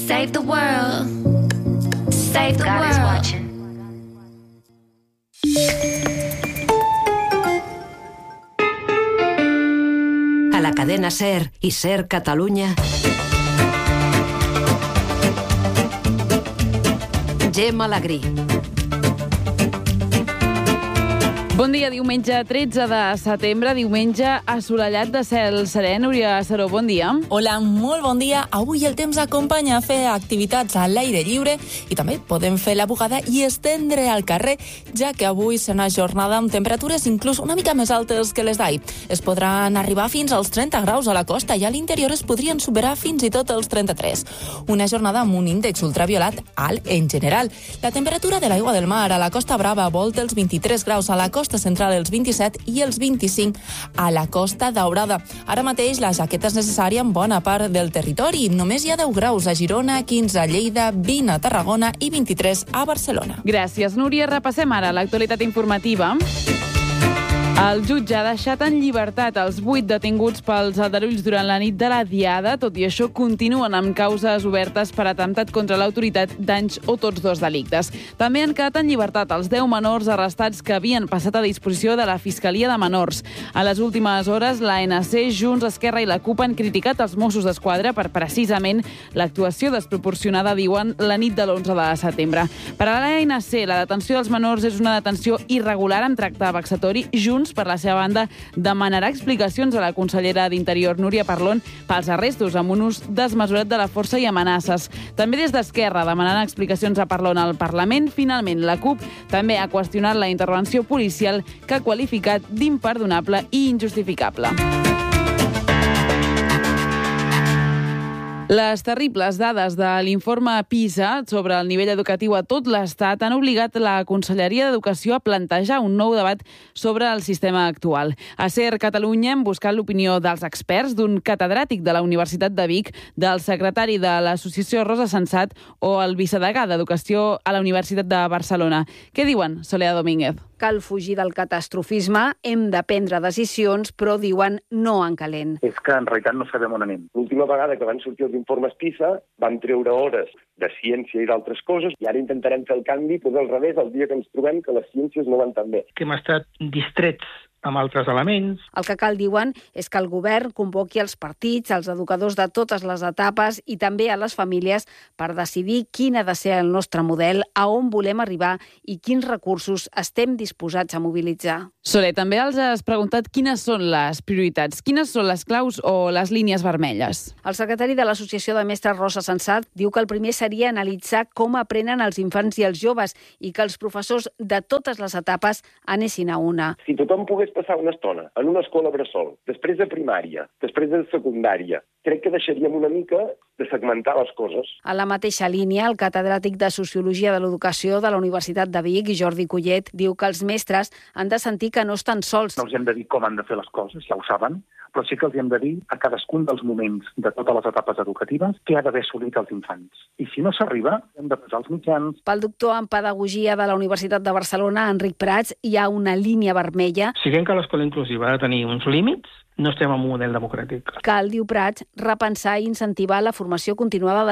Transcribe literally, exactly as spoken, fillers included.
Save the world. Save the God world. is watching. A la cadena SER i SER Catalunya, Gemma Alegrí. Bon dia, diumenge tretze de setembre, diumenge assolellat de cel serè. Núria Saró, bon dia. Hola, molt bon dia. Avui el temps acompanya a fer activitats a l'aire lliure i també podem fer la bugada i estendre al carrer, ja que avui serà una jornada amb temperatures inclús una mica més altes que les d'ahir. Es podran arribar fins als trenta graus a la costa i a l'interior es podrien superar fins i tot els trenta-tres. Una jornada amb un índex ultraviolat alt en general. La temperatura de l'aigua del mar a la Costa Brava volta els vint-i-tres graus, a la costa central els vint-i-set i els vint-i-cinc a la Costa Daurada. Ara mateix la jaqueta és necessària en bona part del territori. Només hi ha deu graus a Girona, quinze a Lleida, vint a Tarragona i vint-i-tres a Barcelona. Gràcies, Núria. Repassem ara l'actualitat informativa. El jutge ha deixat en llibertat els vuit detinguts pels aldarulls durant la nit de la Diada. Tot i això, continuen amb causes obertes per atemptat contra l'autoritat, danys o tots dos delictes. També han quedat en llibertat els deu menors arrestats que havien passat a disposició de la Fiscalia de Menors. A les últimes hores, l'A N C, Junts, Esquerra i la CUP han criticat els Mossos d'Esquadra per precisament l'actuació desproporcionada, diuen, la nit de l'onze de setembre. Per a l'A N C, la detenció dels menors és una detenció irregular amb tracte vexatori. Junts, per la seva banda, demanarà explicacions a la consellera d'Interior, Núria Parlon, pels arrestos amb un ús desmesurat de la força i amenaces. També des d'Esquerra demanaran explicacions a Parlon al Parlament. Finalment, la CUP també ha qüestionat la intervenció policial que ha qualificat d'imperdonable i injustificable. Les terribles dades de l'informe PISA sobre el nivell educatiu a tot l'Estat han obligat la Conselleria d'Educació a plantejar un nou debat sobre el sistema actual. A SER Catalunya hem buscat l'opinió dels experts, d'un catedràtic de la Universitat de Vic, del secretari de l'Associació Rosa Sensat o el vicedegà d'Educació a la Universitat de Barcelona. Què diuen, Soledad Domínguez? Cal fugir del catastrofisme, hem de prendre decisions, però diuen no en calent. És que en realitat no sabem on anem. L'última vegada que van sortir els informes PISA van treure hores de ciència i d'altres coses i ara intentarem fer el canvi, però al revés, el dia que ens trobem que les ciències no van tan bé. Que hem estat distrets amb altres elements. El que cal, diuen, és que el govern convoqui els partits, els educadors de totes les etapes i també a les famílies per decidir quin ha de ser el nostre model, a on volem arribar i quins recursos estem disposats a mobilitzar. Soler, també els has preguntat quines són les prioritats, quines són les claus o les línies vermelles. El secretari de l'Associació de Mestres, Rosa Sensat, diu que el primer seria analitzar com aprenen els infants i els joves i que els professors de totes les etapes anessin a una. Si tothom pogués passar una estona en una escola bressol, després de primària, després de secundària, crec que deixaríem una mica de segmentar les coses. A la mateixa línia, el catedràtic de Sociologia de l'Educació de la Universitat de Vic, Jordi Collet, diu que els mestres han de sentir que no estan sols. No els hem de dir com han de fer les coses, ja ho saben, però sí que els hem de dir a cadascun dels moments de totes les etapes educatives què ha d'haver assolit els infants. I si no s'arriba, hem de posar els mitjans. Pel doctor en Pedagogia de la Universitat de Barcelona, Enric Prats, hi ha una línia vermella. Siguem que l'escola inclusiva ha de tenir uns límits, no estem en un model democràtic. Cal, diu Prats, repensar i incentivar la formació continuada de